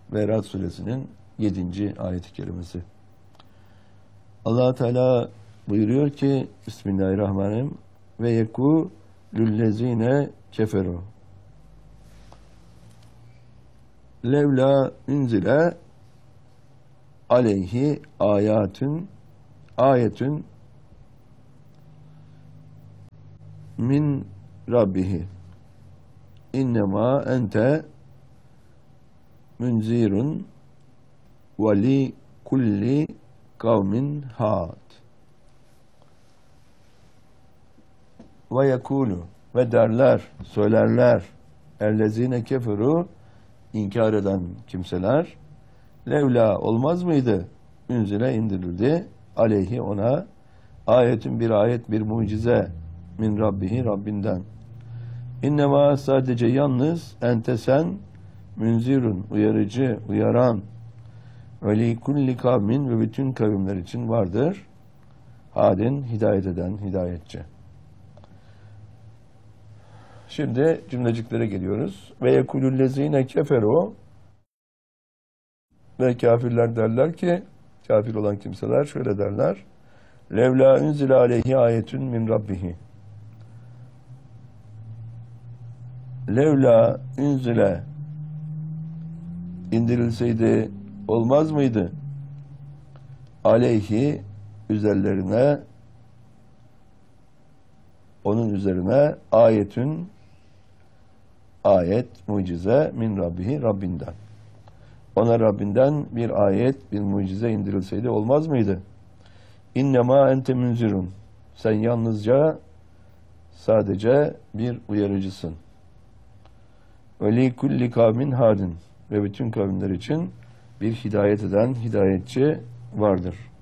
ve Ra'd suresinin 7. ayet-i kerimesi. Allah Teala buyuruyor ki Bismillahirrahmanirrahim ve yeku lüllezine keferu levla unzile aleyhi ayetün min rabbihi innema ente münzirun ve li kulli kavmin had ve yekulu ve derler, söylerler ellezine keferu inkar eden kimseler levla olmaz mıydı ünzile indirildi aleyhi ona ayetün bir ayet bir mucize min rabbihi Rabbinden innema sadece yalnız ente sen münzirun uyarıcı uyaran ve li kulli kavmin ve bütün kavimler için vardır hadin hidayet eden hidayetçi. Şimdi cümleciklere geliyoruz. Ve yekulüllezine keferu ve kafirler derler ki kafir olan kimseler şöyle derler. Levla unzile aleyhi ayetün min rabbihi. Levla unzile indirilseydi olmaz mıydı? Aleyhi üzerlerine onun üzerine ayetün ayet, mucize min rabbihi Rabbinden. Ona Rabbinden bir ayet, bir mucize indirilseydi olmaz mıydı? İnnemâ ente münzirun. Sen yalnızca sadece bir uyarıcısın. Ve li kulli kavmin hadin. Ve bütün kavimler için bir hidayet eden hidayetçi vardır.